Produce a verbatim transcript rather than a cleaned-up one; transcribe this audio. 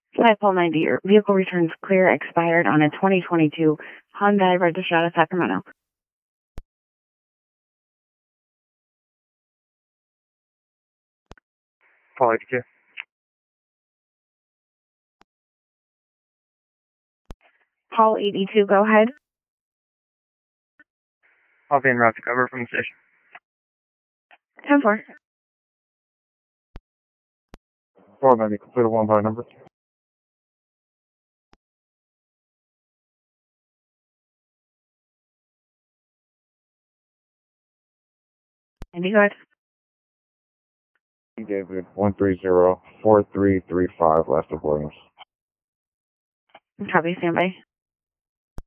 five Paul ninety, your vehicle returns clear, expired on a twenty twenty-two Hyundai registered out of Sacramento. Paul eighty-two. Paul eighty-two, go ahead. I'll be en route to cover from the station. ten four. Paul ninety, complete a one by number. ninety, go ahead. David, one three zero, four three three five, last of Williams. Copy, standby.